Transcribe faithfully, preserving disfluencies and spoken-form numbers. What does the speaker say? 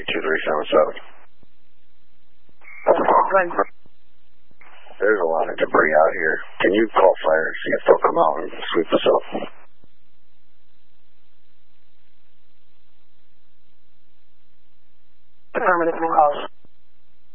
two three seven seven. There's a lot of debris out here. Can you call fire, see if they'll come out and sweep us up? Affirmative, call.